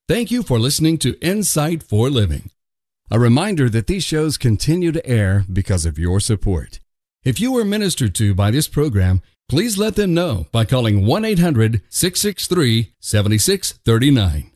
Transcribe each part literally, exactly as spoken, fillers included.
Thank you for listening to Insight for Living. A reminder that these shows continue to air because of your support. If you were ministered to by this program, please let them know by calling one eight hundred, six six three, seven six three nine.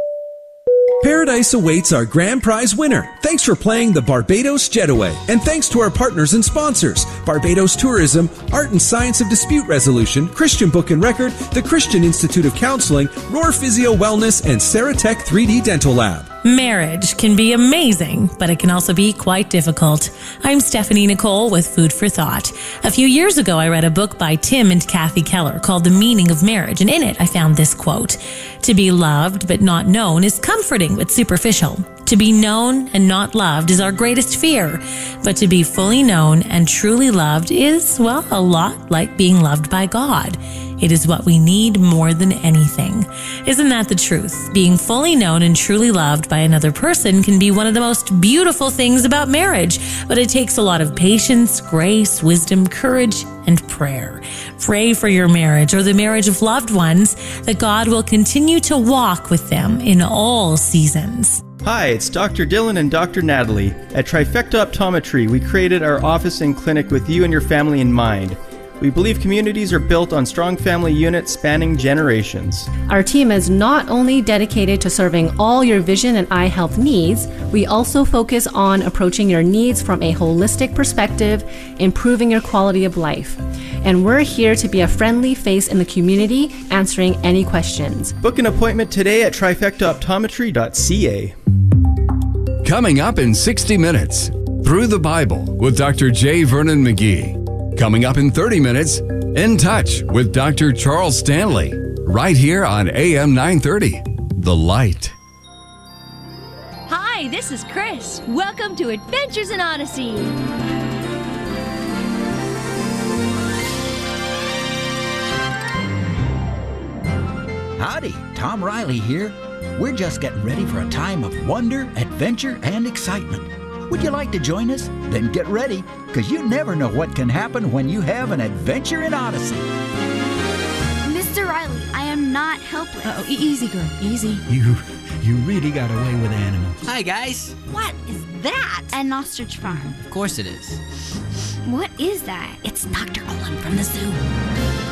Paradise awaits our grand prize winner. Thanks for playing the Barbados Jetaway. And thanks to our partners and sponsors, Barbados Tourism, Art and Science of Dispute Resolution, Christian Book and Record, the Christian Institute of Counseling, Roar Physio Wellness, and Ceratech three D Dental Lab. Marriage can be amazing, but it can also be quite difficult. I'm Stephanie Nicole with Food for Thought. A few years ago, I read a book by Tim and Kathy Keller called The Meaning of Marriage, and in it, I found this quote: "To be loved but not known is comforting but superficial. To be known and not loved is our greatest fear. But to be fully known and truly loved is, well, a lot like being loved by God. It is what we need more than anything." Isn't that the truth? Being fully known and truly loved by another person can be one of the most beautiful things about marriage, but it takes a lot of patience, grace, wisdom, courage, and prayer. Pray for your marriage or the marriage of loved ones that God will continue to walk with them in all seasons. Hi, it's Doctor Dylan and Doctor Natalie. At Trifecta Optometry, we created our office and clinic with you and your family in mind. We believe communities are built on strong family units spanning generations. Our team is not only dedicated to serving all your vision and eye health needs, we also focus on approaching your needs from a holistic perspective, improving your quality of life. And we're here to be a friendly face in the community, answering any questions. Book an appointment today at trifecta optometry dot c a. Coming up in sixty minutes, Through the Bible with Doctor J. Vernon McGee. Coming up in thirty minutes, In Touch with Doctor Charles Stanley, right here on A M nine thirty, The Light. Hi, this is Chris. Welcome to Adventures in Odyssey. Howdy, Tom Riley here. We're just getting ready for a time of wonder, adventure, and excitement. Would you like to join us? Then get ready, because you never know what can happen when you have an adventure in Odyssey. Mister Riley, I am not helpless. Uh-oh, e- easy, girl, easy. You, you really got away with animals. Hi, guys. What is that? An ostrich farm. Of course it is. What is that? It's Doctor Olin from the zoo.